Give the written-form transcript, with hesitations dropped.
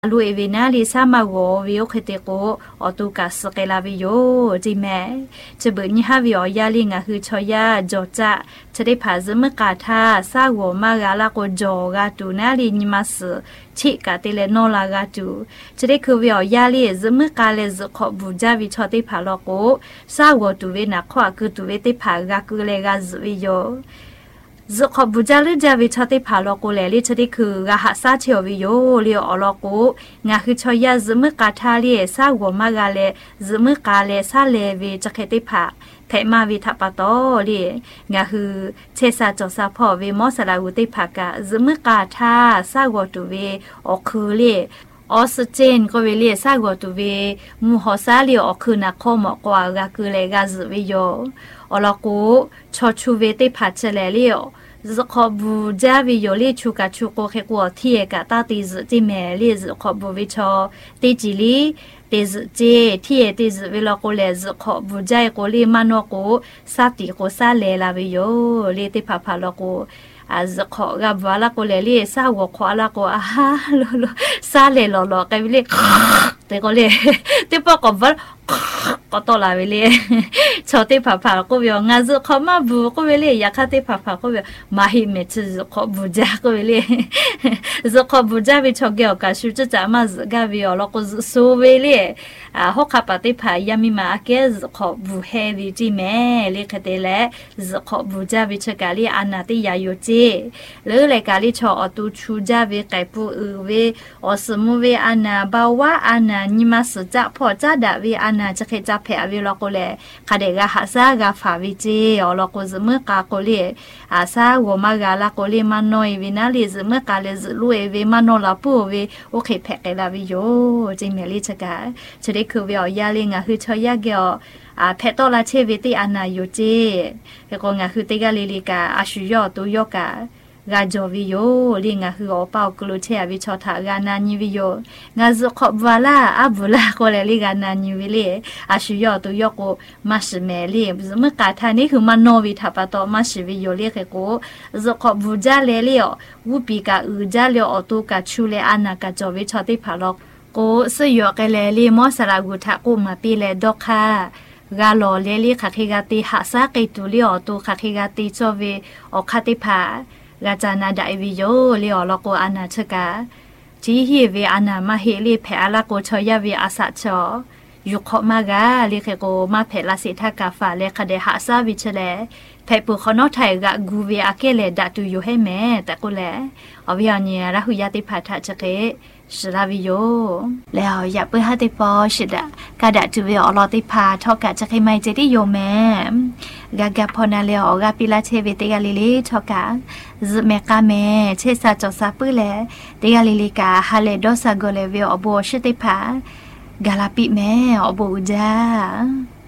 ลูเอเวนาลิซามาววิโอเคเตโกออตุกาสเกลาวิโยจิแม่จะเบิญฮาวิอยาลิงาคือชอยาจอจะจะได้ผาซมกาทาซาวมากาลาโกจอกาตูนาลินิมัสชิกาเตเลโนลากาตูจะได้คือวิอยาลิซมกาเลซขอบูจาวิชอติผาลโกซาวตูเวนักขวาคือตูเวติผากากุเลกาซวิโยจะขอบูจาลือจาวิชอติผาลโกเลลิจะได้คือกาหัสซาเชอวิโยเลียอลโกงาคือชอยาซมกาทาลิซาวมากาเลซมกาเลซาเลวิจะเคติผาเทมาวิทัปโตลิงาคือเชซาจอซาพอวิมอสลาวุติภากะซมกาทาซาวตุเวอคือลิออสเจนก็เวลีซากตุเวมูฮอซาลิออคือนักคอมกว่ากาคือเลกาซวิโยอลโกชอชูเวติภาเชเลลิโอจะขอบูจาวิโยลิชูกาชูโกเขกัวที่กาตาติซติเมลิจะขอบูวิชอติจิลีเตซเจที่เตซเวลาโกเลซขอบูจาโกลิมานโกซาติโกซาเลลาวิโยลิติภาพาลโกอาจขอกับว่าละก็เลยสาวขวาละก็ฮะลซาเลยลอๆกันไปเลยแต่ก็เลยแต่พอกับว่าก็ต่อละไปเลยชอบที่ผ่าก็เบียงาจะเขามาบูก็ไปเลยอยากให้ที่ผ่าก็เบียมาหิมจะขอบูจ้าก็ไปเลยจะขอบูจ้าไปชอบเกี่ยวกับชุดจะมาจะกับเบียแล้วก็สู้ไปเลยหกขับที่ผ่ายามีมาเกจะขอบูเฮวิจิแม่เลยคดีแล้วจะขอบูจ้าไปชกาลีอันนั้นที่ยาโยเจหรือเลยกาลิชออตูชูจาเวไกปูเวอสมุเวอานาบาวาอานานิมาสจะพอจาดาเวอานาจะเคจะเพอเวลโกเลคาเดกาฮาซากาฟาวิเจอลโกซเมกาโกเลอาซาวมากาลาโกเลมานอยเวนาลิซเมกาเลซลุเอเวมานอลาปูเวโอเคเพกลาวิโยจิเมลิชกาจะได้คือเวอยาเลงาคือชอยาเกอเพตโตลาเชเวติอานาโยเจเฮโกงาคือติกาลิลิกาอาชุยอตุยอกากาจอวิโยลิงาคืออปาวกลุเชอวิชอทากานานิวิโยงาซขอบวาลาอับุลาโกเลลิกานานิวิเลอาชุยอตุยอกโกมาชเมลีมกาทานี่คือมโนวิทัปโตมาชวิโยเลเกโกซขอบบูจาเลลิโอวุปีกาอูจาเลออตุกาชูเลอานากาจอวิชอติพาลอกโกสยอเกเลลิมอสลากุทากุมาปีเลดอกคากาโลเลลิคาคิกาติหาซาเกตุลิออตุคาคิกาติโซเวอคาติพากาจานาไดวิโยลิออลโกอานาชกาจีฮีเวอานามาเฮลิเพอลาโกชอยาเวอาสะชอยุคมากาลิเคโกมาเพลาสิทากาฟาเลคเดหาซาวิชเลเพปุขนอไทกะกูเวอาเกเลดาตุยูให้แม่แต่กูแลอวิญญาณราหุยาติภาทะชเกสลาวิโยแล้วอย่าเปื้อให้ติปอชิดะกาดะจุเวอลอติพาทอกะจะใครไม่เจติโยแม่กากาพอนาเลอกาปิลาเชเวติกาลิลิทอกะซเมกาเมเชซาจอซาปื้อแลติกาลิลิกาฮาเลดอซาโกเลเวอโบชิติพากาลาปิแม่อโบจา